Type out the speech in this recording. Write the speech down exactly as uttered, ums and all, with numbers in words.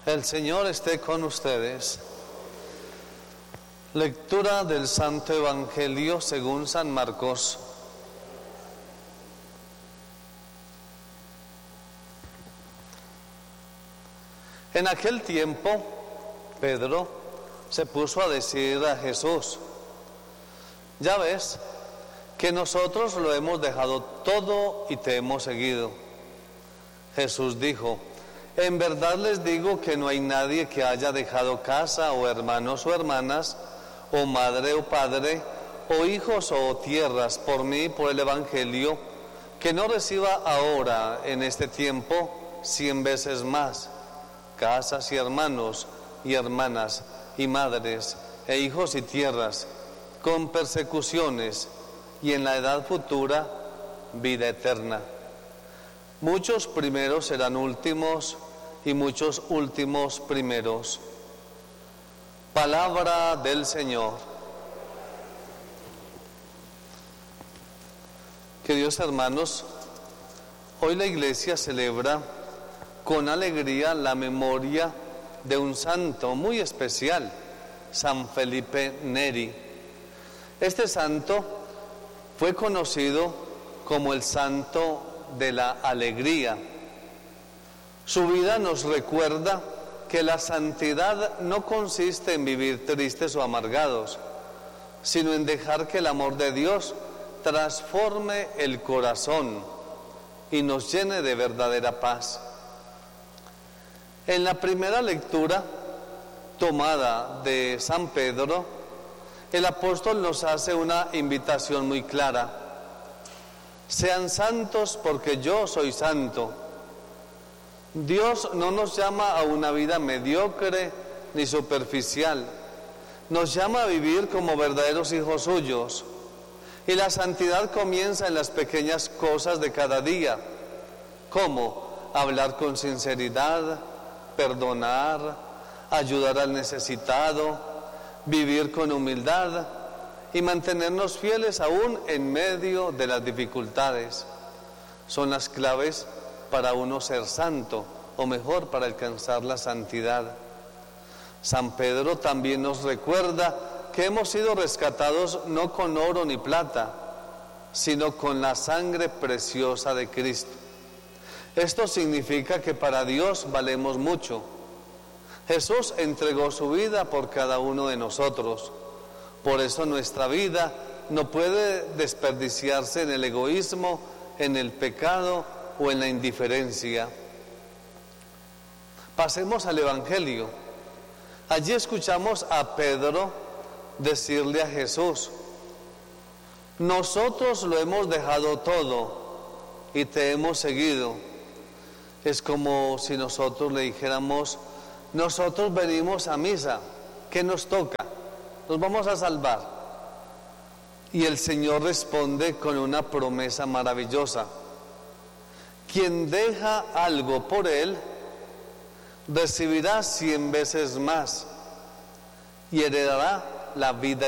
El Señor esté con ustedes. Lectura del Santo Evangelio según San Marcos. En aquel tiempo, Pedro se puso a decir a Jesús: ya ves que nosotros lo hemos dejado todo y te hemos seguido. Jesús dijo: en verdad les digo que no hay nadie que haya dejado casa o hermanos o hermanas, o madre o padre, o hijos o tierras por mí y por el Evangelio, que no reciba ahora en este tiempo cien veces más casas y hermanos y hermanas y madres e hijos y tierras, con persecuciones, y en la edad futura vida eterna. Muchos primeros serán últimos y muchos últimos primeros. Palabra del Señor. Queridos hermanos, hoy la Iglesia celebra con alegría la memoria de un santo muy especial, San Felipe Neri. Este santo fue conocido como el santo de la alegría. Su vida nos recuerda que la santidad no consiste en vivir tristes o amargados, sino en dejar que el amor de Dios transforme el corazón y nos llene de verdadera paz. En la primera lectura tomada de San Pedro, el apóstol nos hace una invitación muy clara: sean santos porque yo soy santo. Dios no nos llama a una vida mediocre ni superficial, nos llama a vivir como verdaderos hijos suyos. Y la santidad comienza en las pequeñas cosas de cada día, como hablar con sinceridad, perdonar, ayudar al necesitado, vivir con humildad y mantenernos fieles aún en medio de las dificultades. Son las claves para uno ser santo, o mejor, para alcanzar la santidad. San Pedro también nos recuerda que hemos sido rescatados no con oro ni plata, sino con la sangre preciosa de Cristo. Esto significa que para Dios valemos mucho. Jesús entregó su vida por cada uno de nosotros. Por eso nuestra vida no puede desperdiciarse en el egoísmo, en el pecado o en la indiferencia. Pasemos al Evangelio. Allí escuchamos a Pedro decirle a Jesús: nosotros lo hemos dejado todo y te hemos seguido. Es como si nosotros le dijéramos: nosotros venimos a misa, ¿qué nos toca? Nos vamos a salvar. Y el Señor responde con una promesa maravillosa: quien deja algo por Él, recibirá cien veces más y heredará la vida